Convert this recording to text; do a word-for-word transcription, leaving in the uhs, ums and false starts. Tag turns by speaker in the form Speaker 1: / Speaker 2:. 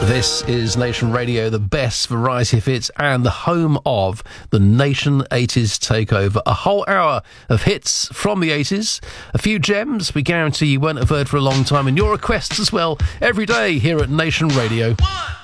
Speaker 1: This is Nation Radio, the best variety of hits and the home of the Nation eighties Takeover. A whole hour of hits from the eighties, a few gems we guarantee you won't have heard for a long time, and your requests as well every day here at Nation Radio.
Speaker 2: One.